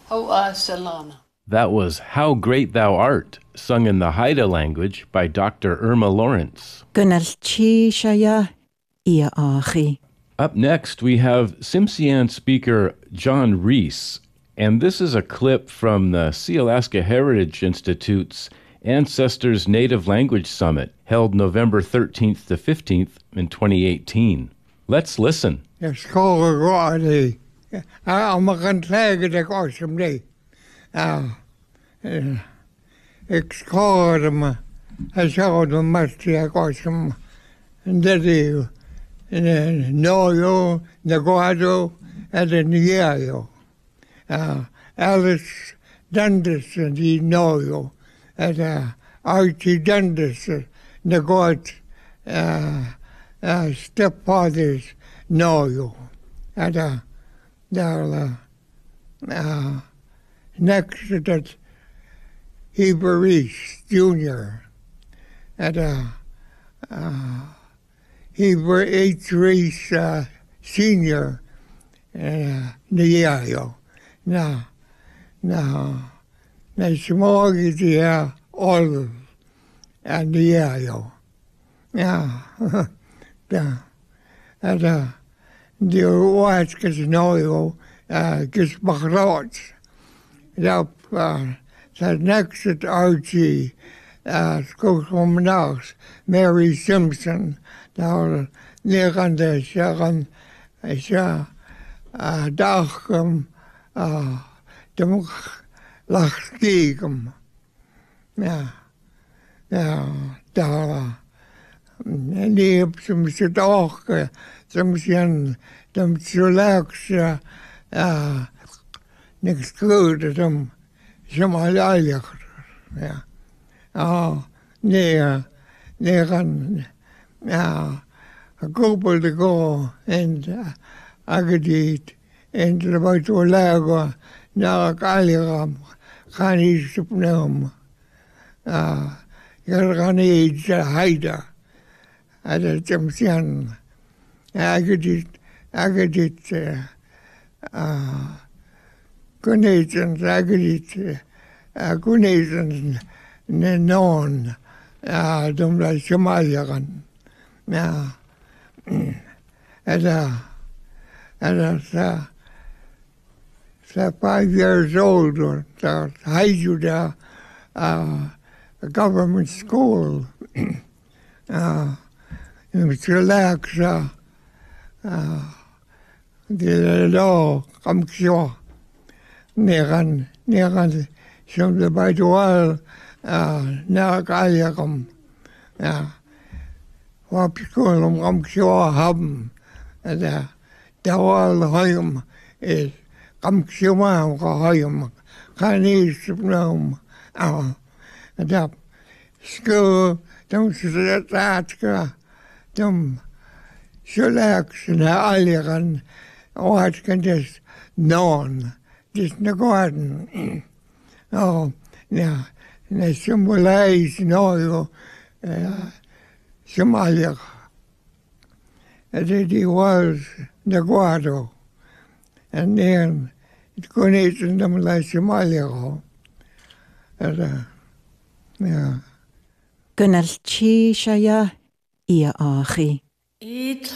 Hoa Salana. That was How Great Thou Art, sung in the Haida language by Dr. Irma Lawrence. Gunalchi Shaya Ia Achi. Up next, we have Tsimshian speaker John Reese, and this is a clip from the Sealaska Heritage Institute's Ancestors Native Language Summit, held November 13th to 15th in 2018. Let's listen. Noyo, Naguado, and Niayo. Alice Dundas and he Noyo, and Archie Dundas, Naguat, stepfathers Noyo. And next to that, Heber Reese Jr. And Heber H. Reese Sr. Niayo. Now, Smog is Olive and Niayo. Yeah. And the white gets Noyo, gets Bachrot. That next at Archie, school from Knox, Mary Simpson. Now, near on the second, Dachum, dem Lachstigum. Ja, da, die zum Sidach, zum Sien, dem Zulax, nichts gut, dem Schamalayach. Ja, near on, a couple to go and Agadit and about to Lago, Narakaligam, Khani Supnum, Yarani Haida, at a Jamsian, Agadit, Gunazans, Agadit, Gunazans, Nenon, Dumla Shamayagan. Now, and 5 years old, the high Judah government school, in Chilax, the law, Kamkshaw, near some the Baitual, Narakayakam, Wapskulum, Kamkshaw, Hum, and the Dawal Hoyum is Kamkshaw, Hoyum, Khanis, Gnome, and up school, don't sit that, don't Chilax and Aliran, what can just known, just in the garden. Oh, now, they symbolize no Somalia. And it was Naguado. And then it connected them like Somalia. And, yeah. Gunalchi Shaya Ia Achi.